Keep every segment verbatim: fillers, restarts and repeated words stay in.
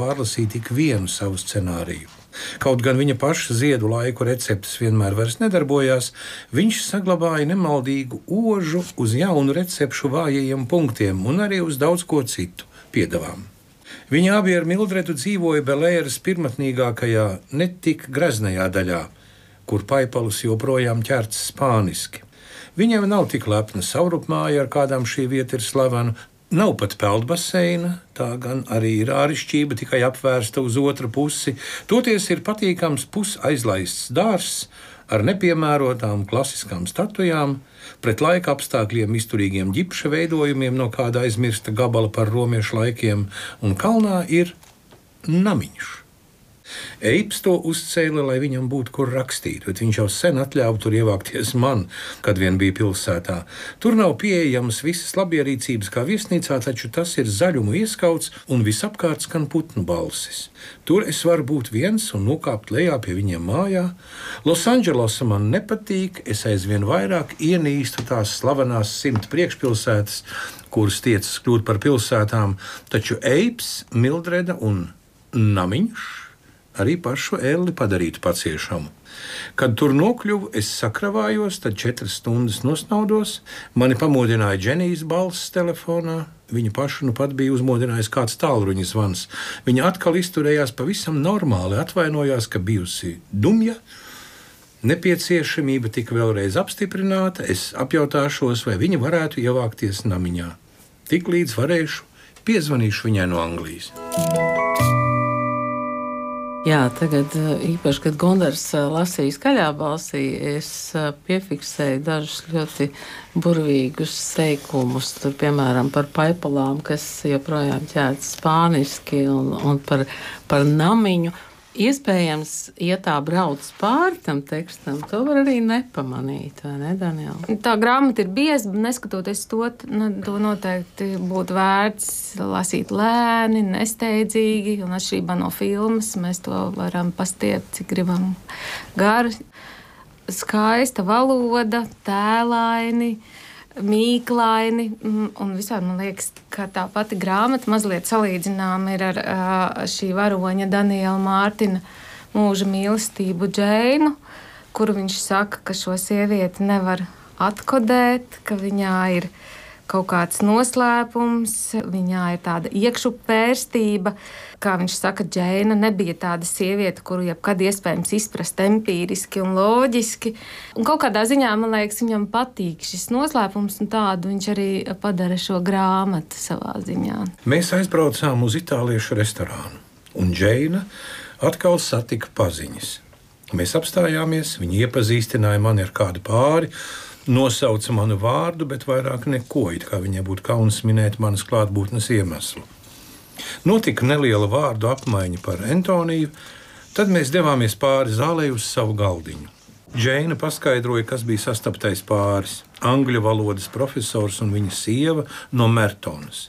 pārlasīt ik vienu savu scenāriju. Kaut gan viņa paša ziedu laiku receptes vienmēr vairs nedarbojās, viņš saglabāja nemaldīgu ožu uz jaunu recepšu vājajiem punktiem un arī uz daudz ko citu piedevām. Viņi abi ar Mildredu dzīvoja Belēras pirmatnīgākajā, netik graznajā daļā, kur Paipalus joprojām ķerts spāniski. Viņam nav tik lepna savrupmāja, ar kādām šī vieta ir slavena, nav pat peldbaseina, tā gan arī ir ārišķība, tikai apvērsta uz otru pusi. Toties ir patīkams pusaizlaists dārzs ar nepiemērotām klasiskām statujām, pret laika apstākļiem izturīgiem ģipša veidojumiem no kāda aizmirsta gabala par romiešu laikiem, un kalnā ir namiņš. Eips to uzcēla, lai viņam būtu kur rakstīt, bet viņš jau sen atļāva tur ievākties man, kad vien bija pilsētā. Tur nav pieejamas visas labierīcības kā viesnīcā, taču tas ir zaļumu ieskauts un visapkārt skan putnu balsis. Tur es varu būt viens un nokāpt lejā pie viņiem mājā. Losandželosa man nepatīk, es aizvien vairāk ienīstu tās slavenās simt priekšpilsētas, kuras tiecas kļūt par pilsētām, taču Eips, Mildreda un Namiņš arī pašu Elli padarītu paciešamu. Kad tur nokļuvu, es sakravājos, tad četras stundas nosnaudos, mani pamodināja Dženijas balss telefonā, viņu pašu nu pat bija uzmodinājis kāds tālruņa zvans. Viņa atkal izturējās pavisam normāli, atvainojās, ka bijusi dumja, nepieciešamība tika vēlreiz apstiprināta, es apjautāšos, vai viņa varētu ievākties Namiņā. Tiklīdz varēšu, piezvanīšu viņai no Anglijas. Jā, tagad īpaši, kad Gundars lasīja skaļā balsī, es piefiksēju dažus ļoti burvīgus teikumus, tur, piemēram, par Paipalām, kas joprojām ķērts spāniski, un, un par, par Namiņu. Iespējams, ja tā brauc pāri tam tekstam, to var arī nepamanīt, vai ne, Daniela? Tā grāmata ir bieza, neskatoties to, to noteikti būtu vērts lasīt lēni, nesteidzīgi, un atšķirībā no filmas mēs to varam pastiept, cik gribam gari. Skaista valoda, tēlaini, mīklaini, un visādi man liekas, ka tā pati grāmata mazliet salīdzinām ir ar šī varoņa Daniela Mārtina mūža mīlestību Džeinu, kuru viņš saka, ka šo sievieti nevar atkodēt, ka viņā ir kaut kāds noslēpums, viņā ir tāda iekšupvērstība. Kā viņš saka, Džeina nebija tāda sieviete, kuru jebkad iespējams izprast empīriski un loģiski. Un kaut kādā ziņā, man liekas, viņam patīk šis noslēpums, un tādu viņš arī padara šo grāmatu savā ziņā. Mēs aizbraucām uz itāliešu restorānu, un Džeina atkal satika paziņas. Mēs apstājāmies, viņa iepazīstināja mani ar kādu pāri, nosauca manu vārdu, bet vairāk neko, it kā viņai būtu kauns minēt manas klātbūtnes iemeslu. Notika neliela vārdu apmaiņa par Antoniju, tad mēs devāmies pāri zālē uz savu galdiņu. Džeina paskaidroja, kas bija sastaptais pāris, angļu valodas profesors un viņa sieva no Mertonas.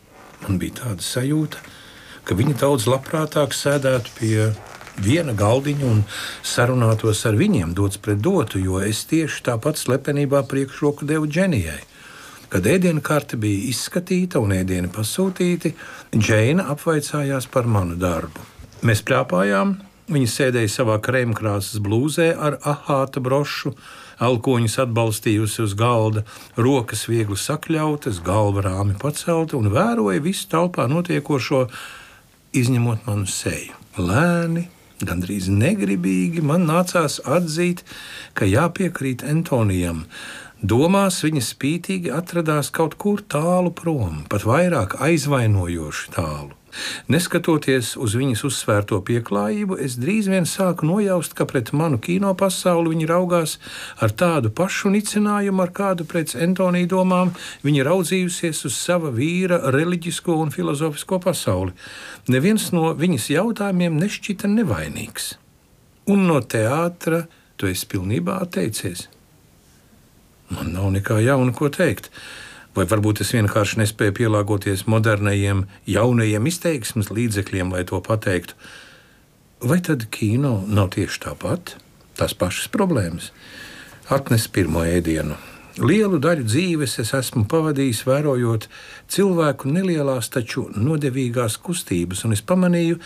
Man bija tāda sajūta, ka viņa daudz labprātāk sēdētu pie viena galdiņa un sarunātos ar viņiem dots pret dotu, jo es tieši tāpat slepenībā priekšroku devu Dženijai. Kad ēdienu karte bija izskatīta un ēdieni pasūtīti, Džeina apvaicājās par manu darbu. Mēs pļāpājām, viņa sēdēja savā krēmkrāsas blūzē ar ahāta brošu, alkoņus atbalstījusi uz galda, rokas viegli sakļautas, galva rāmi pacelta un vēroja visu telpā notiekošo, izņemot manu seju. Lēni, gandrīz negribīgi man nācās atzīt, ka jāpiekrīt Antonijam. Domās viņa spītīgi atradās kaut kur tālu prom, pat vairāk aizvainojoši tālu. Neskatoties uz viņas uzsvērto pieklājību, es drīz vien sāku nojaust, ka pret manu kino pasauli viņa raugās ar tādu pašu nicinājumu, ar kādu pret Antoniju domām viņa raudzījusies uz sava vīra reliģisko un filozofisko pasauli. Neviens no viņas jautājumiem nešķita nevainīgs. Un no teātra tu esi pilnībā atteicies. Man nav nekā jauna, ko teikt. Vai varbūt es vienkārši nespēju pielāgoties modernajiem, jaunajiem izteiksmes līdzekļiem, lai to pateiktu. Vai tad kino nav tieši tāpat? Tās pašas problēmas. Atnes pirmo ēdienu. Lielu daļu dzīves es esmu pavadījis vērojot cilvēku nelielās, taču nodevīgās kustības, un es pamanīju,